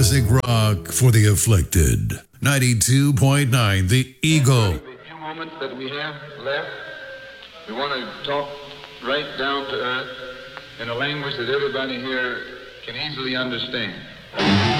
classic rock for the afflicted. 92.9 The Eagle. The few moments that we have left, we want to talk right down to earth in a language that everybody here can easily understand.